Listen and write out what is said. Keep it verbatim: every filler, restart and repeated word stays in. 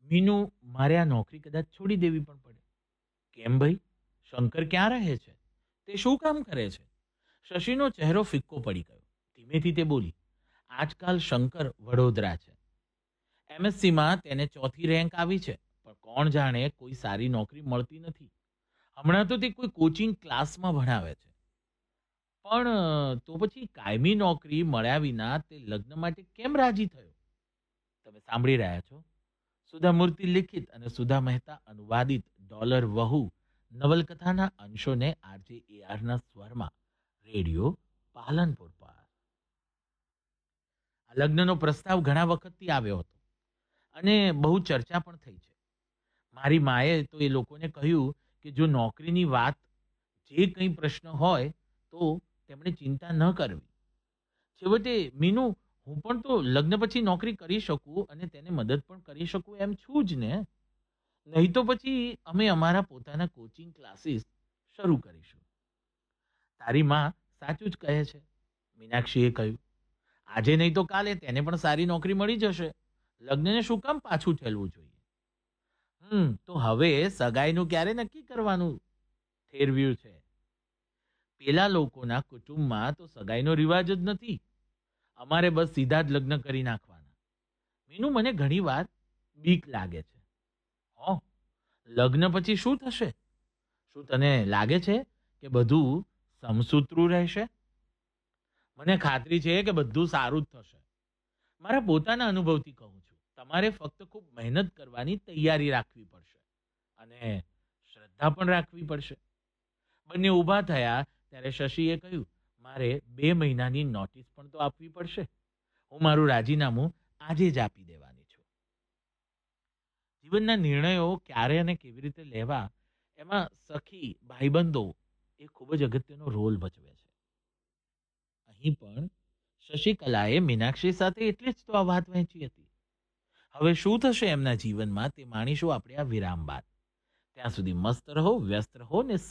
મીનુ, મારે આ નોકરી કદાચ છોડી દેવી પણ પડે. કેમ ભાઈ? શંકર ક્યાં રહે છે? તે શું કામ કરે છે? શશીનો ચહેરો ફિક્કો પડી ગયો. ધીમેથી તે બોલી, આજકાલ શંકર વડોદરા છે. એમએસસીમાં તેને ચોથી રેન્ક આવી છે, પણ કોણ જાણે કોઈ સારી નોકરી મળતી નથી. હમણાં તો તે કોઈ કોચિંગ ક્લાસમાં ભણાવે છે. પણ અ, તો પછી કાયમી નોકરી મળ્યા વિના તે લગ્ન માટે કેમ રાજી થયો? તમે સાંભળી રહ્યા છો સુધા મૂર્તિ લિખિત અને સુધા મહેતા અનુવાદિત ડોલર વહુ નવલકથાના અંશોને આરજે એઆરના સ્વરમાં રેડિયો પાલનપુર પર. આ લગ્નનો પ્રસ્તાવ ઘણા વખતથી આવ્યો હતો અને બહુ ચર્ચા પણ થઈ છે. મારી માએ તો એ લોકોને કહ્યું કે જો નોકરીની વાત, જે કંઈ પ્રશ્ન હોય તો તેમણે ચિંતા ન કરવી. છેવટે મીનુ, હું પણ તો લગ્ન પછી નોકરી કરી શકું અને તેને મદદ પણ કરી શકું એમ છું જ ને. નહીં તો પછી અમે અમારા પોતાના કોચિંગ ક્લાસીસ શરૂ કરીશું. તારી માં સાચું જ કહે છે, મીનાક્ષીએ કહ્યું. આજે નહીં તો કાલે તેને પણ સારી નોકરી મળી જશે. લગ્નને શું કામ પાછું ઠેલવું જોઈએ? હમ તો હવે સગાઈનું ક્યારે નક્કી કરવાનું ઠેરવ્યું છે? પેલા લોકોના કુટુંબમાં તો સગાઈનો રિવાજ જ નથી. અમારે બસ સીધા જ લગ્ન કરી નાખવાના. મીનુ, મને ઘણી વાર બીક લાગે છે. હો, લગ્ન પછી શું થશે? શું તને લાગે છે કે બધું સમસૂત્રું રહેશે? મને ખાતરી છે કે બધું સારું જ થશે. મારા પોતાના અનુભવથી કહું છું, તમારે ફક્ત ખૂબ મહેનત કરવાની તૈયારી રાખવી પડશે અને શ્રદ્ધા પણ રાખવી પડશે. બંને ઊભા થયા ત્યારે શશીએ કહ્યું, મારે બે મહિનાની નોટિસ પણ તો આપવી પડશે. હું મારું રાજીનામું આજે જ આપી દેવાની છું. જીવનના નિર્ણયો ક્યારે અને કેવી રીતે લેવા, એમાં સખી ભાઈબંધો એ ખૂબ જ અગત્યનો રોલ ભજવે છે. અહીં પણ શશિકલાએ મીનાક્ષી સાથે એટલે જ તો આ વાત વહેંચી હતી. હવે શું થશે એમના જીવનમાં તે માણીશું આપણે આ વિરામ બાદ. ત્યાં સુધી મસ્ત રહો, વ્યસ્ત રહો ને